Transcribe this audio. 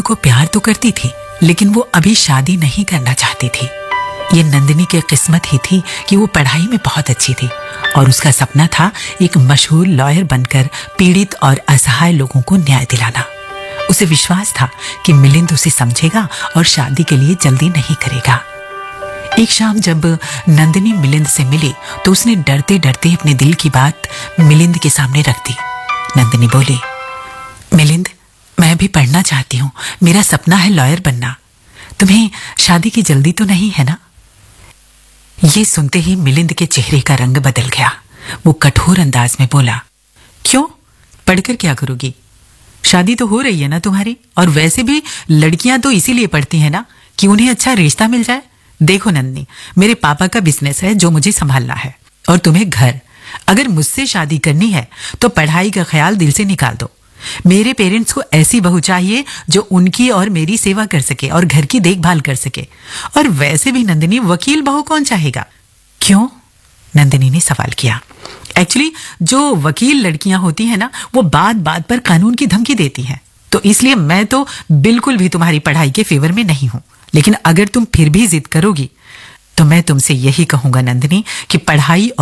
को प्यार तो करती थी, लेकिन वो अभी शादी नहीं करना चाहती थी। ये नंदिनी की किस्मत ही थी कि वो पढ़ाई में बहुत अच्छी थी और उसका सपना था एक मशहूर लॉयर बनकर पीड़ित और असहाय लोगों को न्याय दिलाना। उसे विश्वास था कि मिलिंद उसे समझेगा और शादी के लिए जल्दी नहीं करेगा। एक शाम जब नंदिनी मिलिंद से मिली तो उसने डरते डरते अपने दिल की बात मिलिंद के सामने रख दी। नंदिनी बोली, मिलिंद, मैं भी पढ़ना चाहती हूँ, मेरा सपना है लॉयर बनना। तुम्हें शादी की जल्दी तो नहीं है ना? ये सुनते ही मिलिंद के चेहरे का रंग बदल गया। वो कठोर अंदाज में बोला, क्यों? पढ़कर क्या करोगी? शादी तो हो रही है ना तुम्हारी, और वैसे भी लड़कियां तो इसीलिए पढ़ती हैं ना कि उन्हें अच्छा रिश्ता मिल जाए। देखो नंदिनी, मेरे पापा का बिजनेस है जो मुझे संभालना है, और तुम्हें घर। अगर मुझसे शादी करनी है तो पढ़ाई का ख्याल दिल से निकाल दो। मेरे पेरेंट्स को ऐसी बहू चाहिए जो उनकी और मेरी सेवा कर सके और घर की देखभाल कर सके। और वैसे भी नंदिनी, वकील बहू कौन चाहेगा? क्यों? नंदिनी ने सवाल किया। एक्चुअली जो वकील लड़कियां होती हैं ना, वो बात बात पर कानून की धमकी देती हैं, तो इसलिए मैं तो बिल्कुल भी तुम्हारी पढ़ाई के फेवर में नहीं हूं। लेकिन अगर तुम फिर भी जिद करोगी तो मैं तुमसे यही कहूंगा नंदिनी कि पढ़ाई